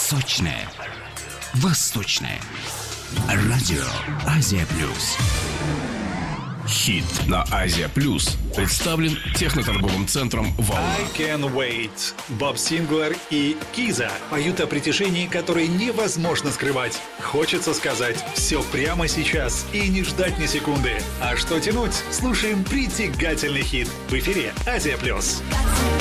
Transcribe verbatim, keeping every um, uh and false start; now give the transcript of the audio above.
Сочное, восточное. Радио Азия Плюс. Хит на Азия Плюс представлен техноторговым центром «Волна». I Can Wait. Боб Синглер и Киза поют о притяжении, которое невозможно скрывать. Хочется сказать все прямо сейчас и не ждать ни секунды. А что тянуть? Слушаем притягательный хит в эфире Азия Плюс.